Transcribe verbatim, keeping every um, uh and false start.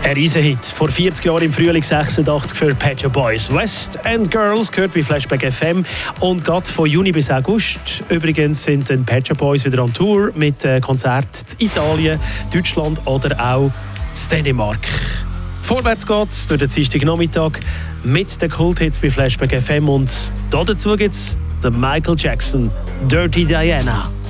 Ein Riesenhit. Vor vierzig Jahren im Frühling sechsundachtzig für Pet Shop Boys. West End Girls gehört bei Flashback F M und geht von Juni bis August. Übrigens sind die Pet Shop Boys wieder on Tour mit Konzerten in Italien, Deutschland oder auch in Dänemark. Vorwärts geht's durch den Dienstagnachmittag mit den Kulthits bei Flashback F M und dazu gibt's den Michael Jackson, Dirty Diana.